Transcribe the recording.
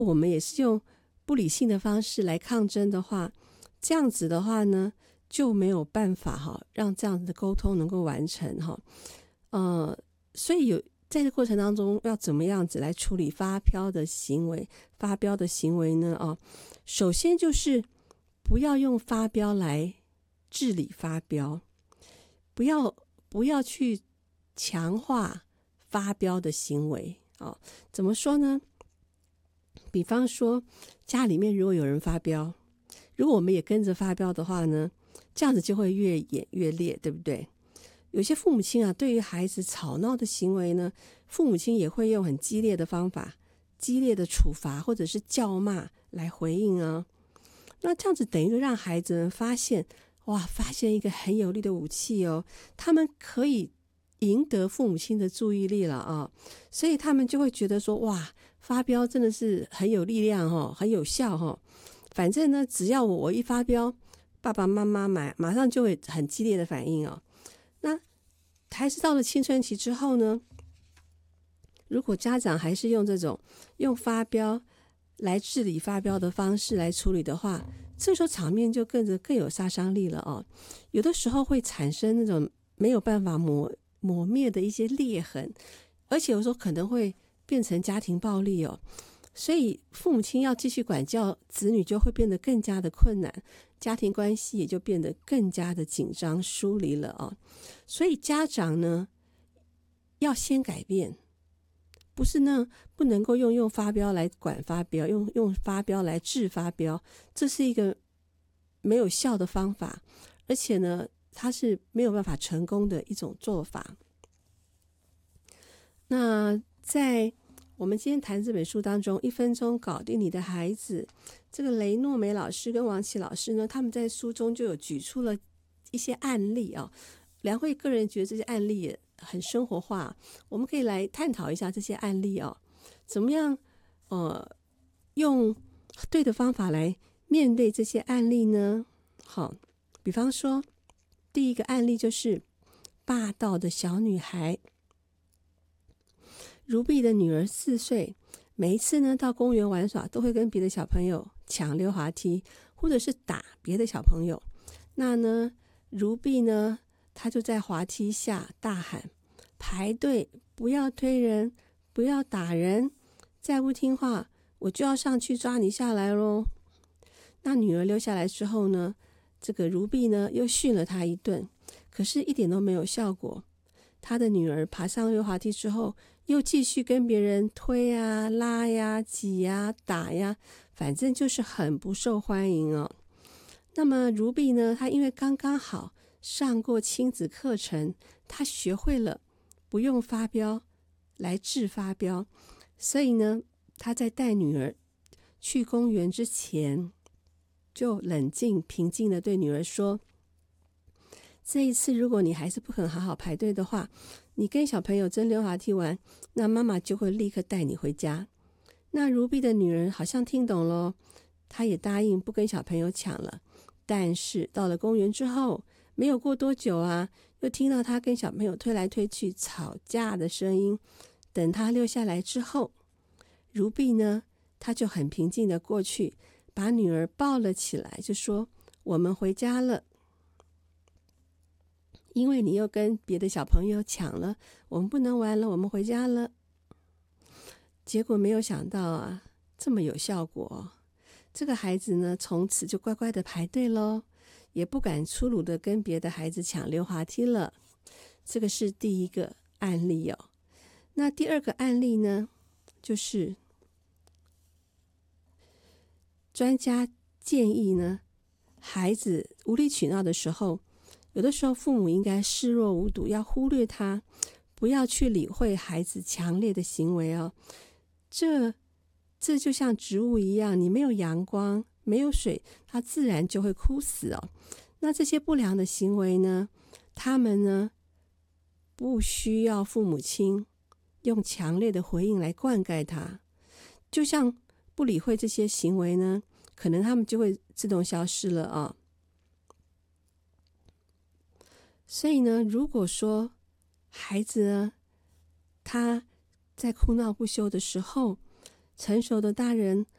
我们也是用不理性的方式来抗争的话，这样子的话呢，就没有办法让这样子的沟通能够完成所以在这过程当中要怎么样子来处理发飙的行为呢？首先就是不要用发飙来治理发飙，不要去强化发飙的行为怎么说呢？比方说家里面如果有人发飙，如果我们也跟着发飙的话呢，这样子就会越演越烈，对不对？有些父母亲对于孩子吵闹的行为呢，父母亲也会用很激烈的方法、激烈的处罚或者是叫骂来回应那这样子等于让孩子们发现一个很有力的武器他们可以赢得父母亲的注意力了所以他们就会觉得说发飙真的是很有力量很有效反正呢，只要我一发飙，爸爸妈妈马上就会很激烈的反应那孩子到了青春期之后呢，如果家长还是用这种用发飙来治理发飙的方式来处理的话，这时候场面就更有杀伤力了有的时候会产生那种没有办法抹灭的一些裂痕，而且有时候可能会变成家庭暴力所以父母亲要继续管教子女就会变得更加的困难，家庭关系也就变得更加的紧张疏离了所以家长呢要先改变，不是呢不能够用发飙来管发飙，用发飙来治发飙，这是一个没有效的方法，而且呢它是没有办法成功的一种做法。那在我们今天谈这本书当中，1分钟搞定你的孩子，这个雷诺梅老师跟王琦老师呢，他们在书中就有举出了一些案例梁慧个人觉得这些案例也很生活化，我们可以来探讨一下这些案例怎么样用对的方法来面对这些案例呢？好，比方说第一个案例就是霸道的小女孩。如碧的女儿4岁，每一次呢到公园玩耍都会跟别的小朋友抢溜滑梯，或者是打别的小朋友。那呢如碧呢，她就在滑梯下大喊：排队，不要推人，不要打人，再不听话我就要上去抓你下来咯。那女儿溜下来之后呢，这个如碧呢又训了她一顿，可是一点都没有效果。她的女儿爬上溜滑梯之后，又继续跟别人推拉挤打反正就是很不受欢迎那么如碧呢，她因为刚刚好上过亲子课程，她学会了不用发飙来治发飙，所以呢她在带女儿去公园之前就冷静平静地对女儿说，这一次如果你还是不肯好好排队的话，你跟小朋友争溜滑梯玩，那妈妈就会立刻带你回家。那如碧的女人好像听懂了，她也答应不跟小朋友抢了。但是到了公园之后，没有过多久又听到她跟小朋友推来推去吵架的声音。等她溜下来之后，如碧呢，她就很平静的过去把女儿抱了起来，就说我们回家了，因为你又跟别的小朋友抢了，我们不能玩了，我们回家了。结果没有想到这么有效果这个孩子呢从此就乖乖的排队咯，也不敢粗鲁的跟别的孩子抢溜滑梯了。这个是第一个案例那第二个案例呢，就是专家建议呢，孩子无理取闹的时候，有的时候父母应该视若无睹，要忽略他，不要去理会孩子强烈的行为这就像植物一样，你没有阳光没有水，它自然就会枯死那这些不良的行为呢，他们呢不需要父母亲用强烈的回应来灌溉它，就像不理会这些行为呢，可能他们就会自动消失了所以呢，如果说孩子呢，他在哭闹不休的时候，成熟的大人